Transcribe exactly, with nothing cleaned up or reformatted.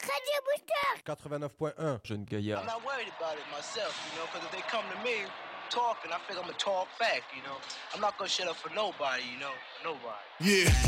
Radio Booster quatre-vingt-neuf point un, jeune gaillard. I'm not worried about it myself, you know, because if they come to me talking, I feel I'm gonna talk back, you know. I'm not gonna shut up for nobody, you know, nobody. Yeah.